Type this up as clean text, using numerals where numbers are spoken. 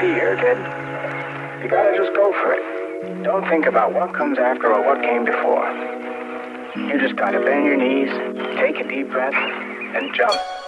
fear, kid. You gotta just go for it. Don't think about what comes after or what came before. You just gotta bend your knees, take a deep breath, and jump.